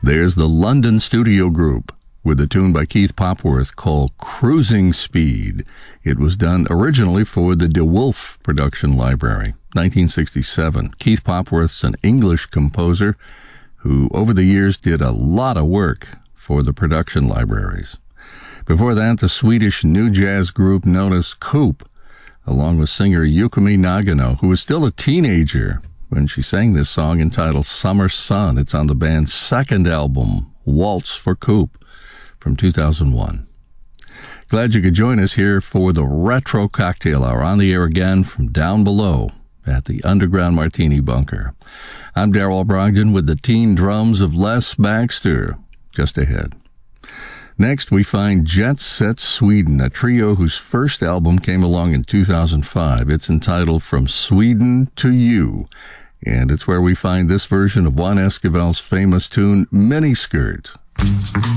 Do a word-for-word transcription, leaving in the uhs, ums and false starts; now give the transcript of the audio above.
There's the London Studio Group with a tune by Keith Popworth called Cruising Speed. It was done originally for the DeWolf Production Library, nineteen sixty-seven. Keith Popworth's an English composer who over the years did a lot of work for the production libraries. Before that, the Swedish new jazz group known as Coop, along with singer Yukimi Nagano, who was still a teenager when she sang this song entitled Summer Sun. It's on the band's second album, Waltz for Coop, from two thousand one. Glad you could join us here for the Retro Cocktail Hour, on the air again from down below at the Underground Martini Bunker. I'm Darrell Brogdon with the teen drums of Les Baxter just ahead. Next, we find Jet Set Sweden, a trio whose first album came along in two thousand five. It's entitled From Sweden to You, and it's where we find this version of Juan Esquivel's famous tune, Miniskirt.